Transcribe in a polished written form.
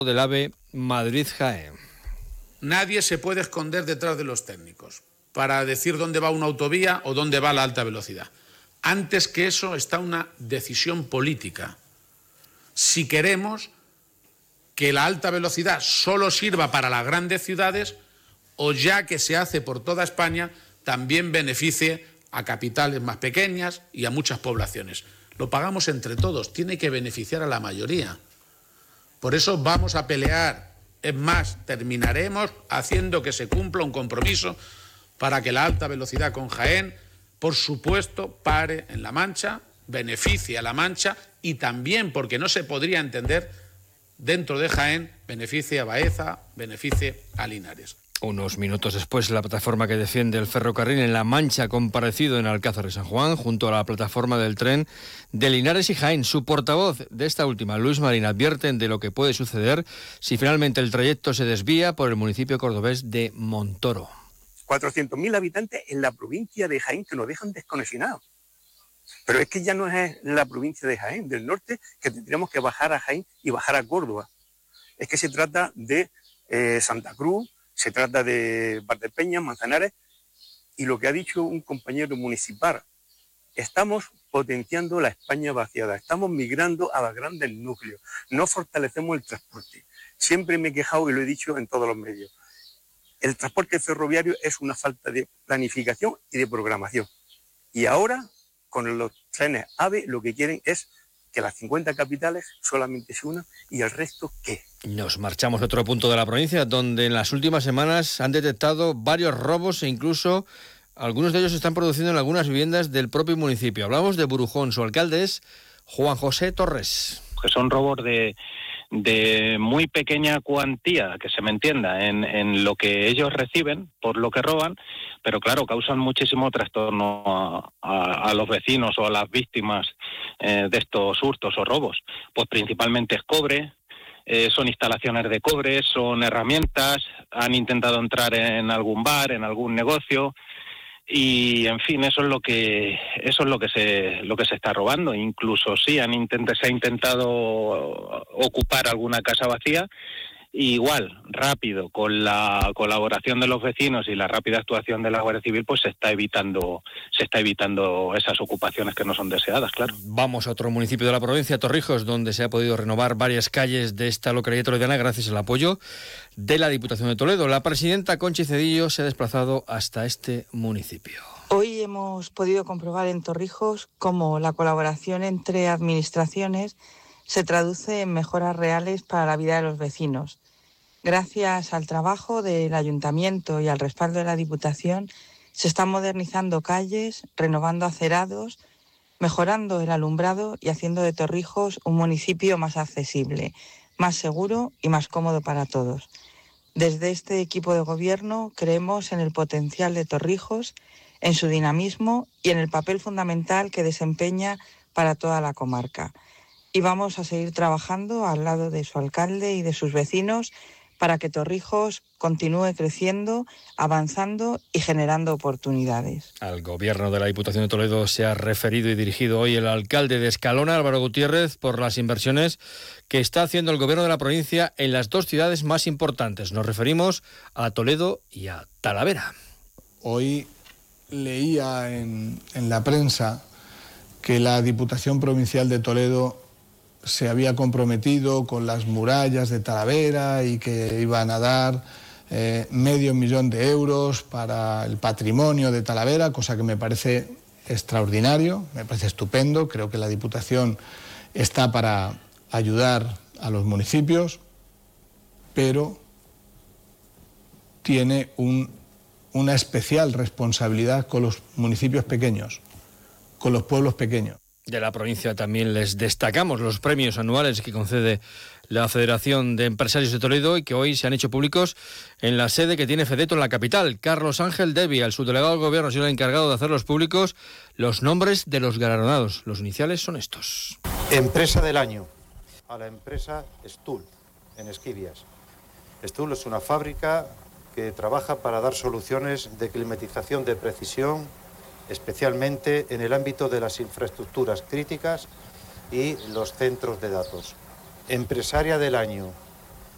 del AVE Madrid-Jaén. Nadie se puede esconder detrás de los técnicos para decir dónde va una autovía o dónde va la alta velocidad. Antes que eso está una decisión política. Si queremos que la alta velocidad solo sirva para las grandes ciudades o, ya que se hace por toda España, también beneficie a capitales más pequeñas y a muchas poblaciones. Lo pagamos entre todos, tiene que beneficiar a la mayoría. Por eso vamos a pelear. Es más, terminaremos haciendo que se cumpla un compromiso para que la alta velocidad con Jaén, por supuesto, pare en La Mancha, beneficie a La Mancha y también, porque no se podría entender, dentro de Jaén, beneficie a Baeza, beneficie a Linares. Unos minutos después, la plataforma que defiende el ferrocarril en La Mancha ha comparecido en Alcázar de San Juan, junto a la plataforma del tren de Linares y Jaén. Su portavoz de esta última, Luis Marín, advierten de lo que puede suceder si finalmente el trayecto se desvía por el municipio cordobés de Montoro. 400.000 habitantes en la provincia de Jaén que nos dejan desconexionados. Pero es que ya no es la provincia de Jaén, del norte, que tendríamos que bajar a Jaén y bajar a Córdoba. Es que se trata de Santa Cruz, se trata de Valdepeñas, Manzanares, y lo que ha dicho un compañero municipal, estamos potenciando la España vaciada, estamos migrando a los grandes núcleos, no fortalecemos el transporte. Siempre me he quejado y lo he dicho en todos los medios. El transporte ferroviario es una falta de planificación y de programación. Y ahora, con los trenes AVE, lo que quieren es que las 50 capitales solamente se unan y el resto, ¿qué? Nos marchamos a otro punto de la provincia, donde en las últimas semanas han detectado varios robos e incluso algunos de ellos se están produciendo en algunas viviendas del propio municipio. Hablamos de Burujón, su alcalde es Juan José Torres. Que son robos de muy pequeña cuantía, que se me entienda, en lo que ellos reciben por lo que roban, pero claro, causan muchísimo trastorno a los vecinos o a las víctimas de estos hurtos o robos. Pues principalmente es cobre, son instalaciones de cobre, son herramientas, han intentado entrar en algún bar, en algún negocio. Y en fin, eso es lo que se está robando. Incluso sí se ha intentado ocupar alguna casa vacía. Y igual, rápido, con la colaboración de los vecinos y la rápida actuación de la Guardia Civil, pues se está evitando esas ocupaciones que no son deseadas, claro. Vamos a otro municipio de la provincia, Torrijos, donde se ha podido renovar varias calles de esta localidad toledana gracias al apoyo de la Diputación de Toledo. La presidenta Conchi Cedillo se ha desplazado hasta este municipio. Hoy hemos podido comprobar en Torrijos cómo la colaboración entre administraciones se traduce en mejoras reales para la vida de los vecinos. Gracias al trabajo del Ayuntamiento y al respaldo de la Diputación, se están modernizando calles, renovando acerados, mejorando el alumbrado y haciendo de Torrijos un municipio más accesible, más seguro y más cómodo para todos. Desde este equipo de gobierno creemos en el potencial de Torrijos, en su dinamismo y en el papel fundamental que desempeña para toda la comarca. Y vamos a seguir trabajando al lado de su alcalde y de sus vecinos para que Torrijos continúe creciendo, avanzando y generando oportunidades. Al gobierno de la Diputación de Toledo se ha referido y dirigido hoy el alcalde de Escalona, Álvaro Gutiérrez, por las inversiones que está haciendo el gobierno de la provincia en las dos ciudades más importantes. Nos referimos a Toledo y a Talavera. Hoy leía en la prensa que la Diputación Provincial de Toledo se había comprometido con las murallas de Talavera y que iban a dar $500,000 de euros para el patrimonio de Talavera, cosa que me parece extraordinario, me parece estupendo. Creo que la Diputación está para ayudar a los municipios, pero tiene una especial responsabilidad con los municipios pequeños, con los pueblos pequeños. De la provincia también les destacamos los premios anuales que concede la Federación de Empresarios de Toledo y que hoy se han hecho públicos en la sede que tiene Fedeto en la capital. Carlos Ángel Devia, el subdelegado del Gobierno, ha sido el encargado de hacerlos públicos los nombres de los galardonados. Los iniciales son estos. Empresa del año a la empresa Stuhl, en Esquivias. Stuhl es una fábrica que trabaja para dar soluciones de climatización de precisión, especialmente en el ámbito de las infraestructuras críticas y los centros de datos. Empresaria del año